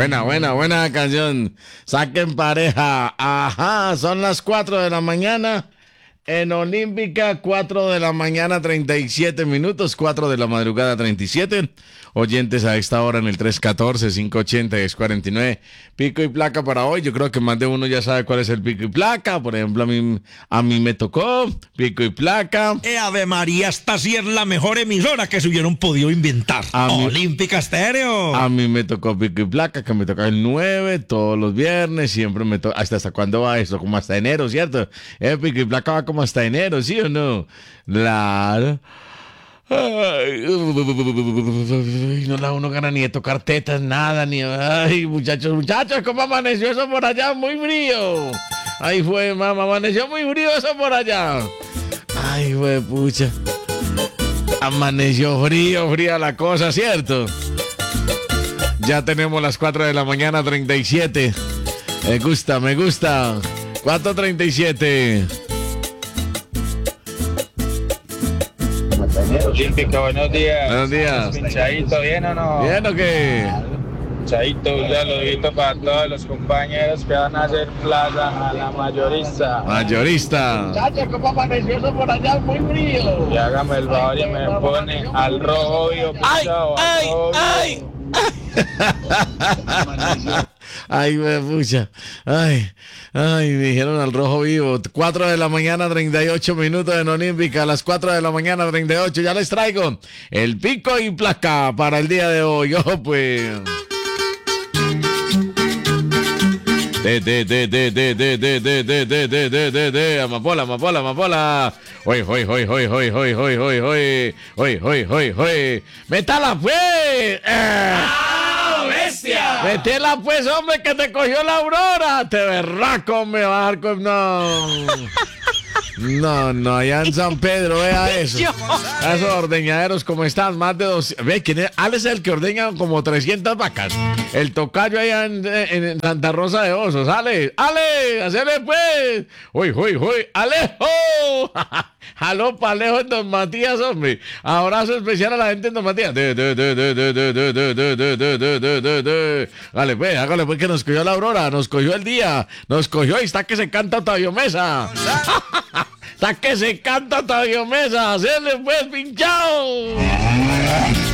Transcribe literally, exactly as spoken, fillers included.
Buena, buena, buena canción. Saquen pareja. Ajá, son las cuatro de la mañana. En Olímpica, cuatro de la mañana, treinta y siete minutos, cuatro de la madrugada, treinta y siete. Oyentes a esta hora en el tres uno cuatro, cinco ocho cero, diez cuarenta y nueve. Pico y placa para hoy. Yo creo que más de uno ya sabe cuál es el pico y placa. Por ejemplo, a mí, a mí me tocó pico y placa. Eh, Ave María, esta sí es la mejor emisora que se hubieran podido inventar. A mí- Olímpica Estéreo. A mí me tocó pico y placa, que me toca el nueve todos los viernes. Siempre me toca. ¿Hasta, hasta cuándo va esto? Como hasta enero, ¿cierto? El pico y placa va como hasta enero, ¿sí o no? Claro. Ay, no la uno gana ni de tocar tetas, nada, ni... Ay, muchachos, muchachos, ¿cómo amaneció eso por allá? Muy frío. Ay, fue, mamá, amaneció muy frío eso por allá. Ay, fue, pucha. Amaneció frío, fría la cosa, ¿cierto? Ya tenemos las cuatro de la mañana, treinta y siete. Me gusta, me gusta. cuatro treinta y siete. Olímpica, buenos días. Buenos días. Chaito, ¿bien o no? ¿Bien o qué? Chaito, un saludito para todos los compañeros que van a hacer plaza a la mayorista. Mayorista. Muchachos, ¿cómo amaneció eso por allá? Muy frío. Y hágame el favor y me pone al rojo vivo. ¡Ay, pisado, al ay, rojo ay! vivo. Ay, me pucha. Ay, ay, me dijeron al rojo vivo. cuatro de la mañana, treinta y ocho minutos en Olímpica. A las cuatro de la mañana, treinta y ocho. Ya les traigo el pico y placa para el día de hoy. Ojo, pues. De, de, de, de, de, de, de, de, de, de, de, de, de, de, amapola, amapola, amapola. Hoy, hoy, hoy, hoy, hoy, hoy, hoy, hoy, hoy, hoy, hoy, hoy, hoy. ¡Métala, pues! ¡Ah, bestia! ¡Métela, pues, hombre, que te cogió la aurora! ¡Te berraco, me va a dar con... No... No, no, allá en San Pedro, vea eso. A esos ordeñaderos, ¿cómo están? Más de dos. Ve, ¿quién es? Alex es el que ordeña como trescientas vacas. El tocayo allá en, en Santa Rosa de Osos. Ale, Ale, hacele pues. Uy, uy, uy, Alejo. Jaló pa' Alejo en Don Matías, hombre. Abrazo especial a la gente en Don Matías. De, de, de, de, de, de, de, de, de, de, de, de, de, de, de. Dale, pues, hágale pues que nos cogió la aurora, nos cogió el día, nos cogió y está que se canta Octavio Mesa. Está que se canta Octavio Mesa. Hacerle pues, pinchao.